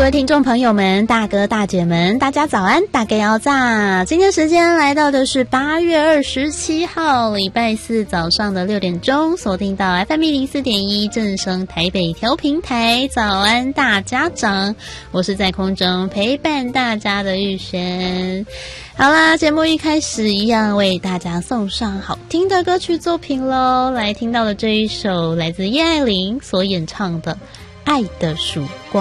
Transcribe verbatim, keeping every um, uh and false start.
各位听众朋友们，大哥大姐们，大家早安，大家要炸！今天时间来到的是八月二十七号，礼拜四早上的六点钟，锁定到 F M 一零四点一正声台北调频台，早安大家长，我是在空中陪伴大家的玉璇。好啦，节目一开始一样为大家送上好听的歌曲作品咯，来听到的这一首来自叶爱玲所演唱的《爱的曙光》。